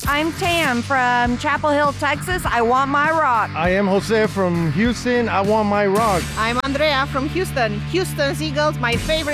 I'm Tam from Chapel Hill, Texas. I want my rock. I am Jose from Houston. I want my rock. I'm Andrea from Houston. Houston's Eagles, my favorite